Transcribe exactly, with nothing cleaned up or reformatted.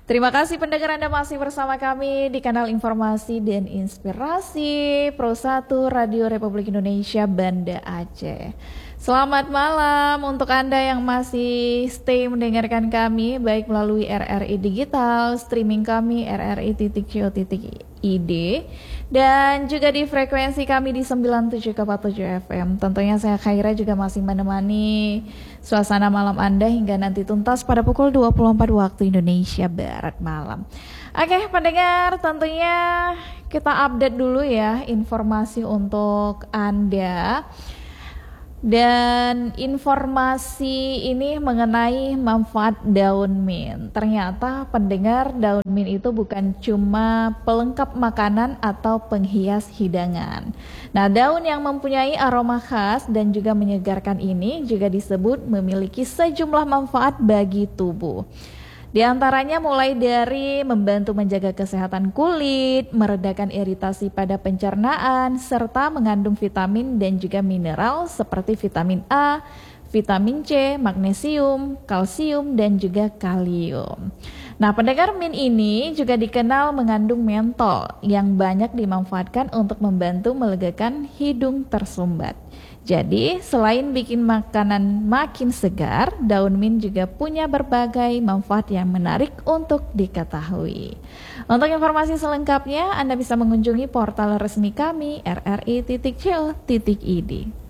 Terima kasih pendengar Anda masih bersama kami di kanal Informasi dan Inspirasi Pro satu Radio Republik Indonesia Banda Aceh. Selamat malam untuk Anda yang masih stay mendengarkan kami baik melalui R R I Digital, streaming kami r r i titik co titik i d dan juga di frekuensi kami di sembilan puluh tujuh koma tujuh F M. Tentunya saya Khaira juga masih menemani suasana malam Anda hingga nanti tuntas pada pukul dua puluh empat waktu Indonesia Barat malam. Oke pendengar, tentunya kita update dulu ya informasi untuk Anda. Dan informasi ini mengenai manfaat daun mint. Ternyata pendengar, daun mint itu bukan cuma pelengkap makanan atau penghias hidangan. Nah, daun yang mempunyai aroma khas dan juga menyegarkan ini juga disebut memiliki sejumlah manfaat bagi tubuh. Di antaranya mulai dari membantu menjaga kesehatan kulit, meredakan iritasi pada pencernaan, serta mengandung vitamin dan juga mineral seperti vitamin A, vitamin C, magnesium, kalsium, dan juga kalium. Nah, pendengar mint ini juga dikenal mengandung mentol yang banyak dimanfaatkan untuk membantu melegakan hidung tersumbat. Jadi, selain bikin makanan makin segar, daun mint juga punya berbagai manfaat yang menarik untuk diketahui. Untuk informasi selengkapnya, Anda bisa mengunjungi portal resmi kami r r i titik co titik i d.